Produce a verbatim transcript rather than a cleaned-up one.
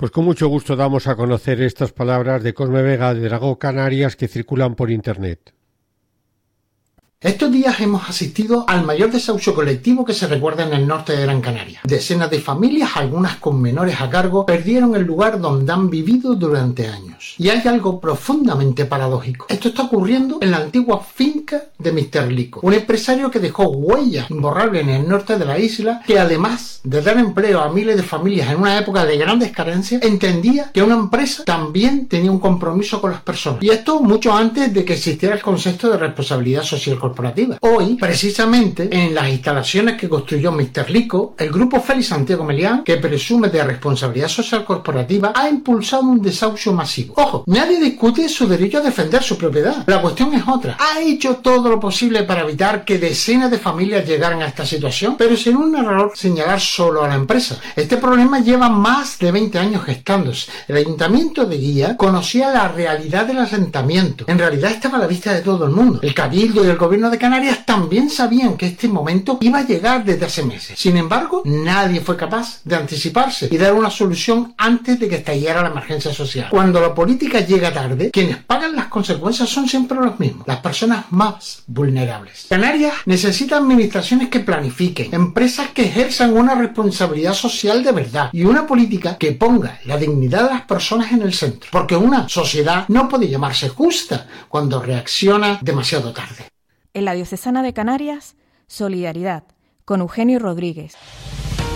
Pues con mucho gusto damos a conocer estas palabras de Cosme Vega de Dragó Canarias que circulan por internet. Estos días hemos asistido al mayor desahucio colectivo que se recuerda en el norte de Gran Canaria. Decenas de familias, algunas con menores a cargo, perdieron el lugar donde han vivido durante años. Y hay algo profundamente paradójico. Esto está ocurriendo en la antigua finca de mister Lico, un empresario que dejó huellas imborrables en el norte de la isla, que además de dar empleo a miles de familias en una época de grandes carencias, entendía que una empresa también tenía un compromiso con las personas. Y esto mucho antes de que existiera el concepto de responsabilidad social corporativa. Hoy, precisamente, en las instalaciones que construyó mister Lico, el grupo Félix Santiago Melián, que presume de responsabilidad social corporativa, ha impulsado un desahucio masivo. Ojo, nadie discute su derecho a defender su propiedad. La cuestión es otra. Ha hecho todo lo posible para evitar que decenas de familias llegaran a esta situación, pero sin un error señalar solo a la empresa. Este problema lleva más de veinte años gestándose. El ayuntamiento de Guía conocía la realidad del asentamiento. En realidad estaba a la vista de todo el mundo. El cabildo y el gobierno de Canarias también sabían que este momento iba a llegar desde hace meses. Sin embargo, nadie fue capaz de anticiparse y dar una solución antes de que estallara la emergencia social. Cuando la política llega tarde, quienes pagan las consecuencias son siempre los mismos, las personas más vulnerables. Canarias necesita administraciones que planifiquen, empresas que ejerzan una responsabilidad social de verdad y una política que ponga la dignidad de las personas en el centro. Porque una sociedad no puede llamarse justa cuando reacciona demasiado tarde. En la Diocesana de Canarias, solidaridad, con Eugenio Rodríguez.